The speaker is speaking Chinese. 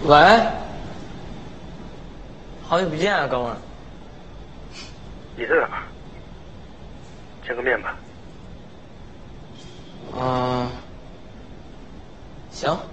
喂，好久不见啊，哥们儿。 你在哪儿？见个面吧。 行。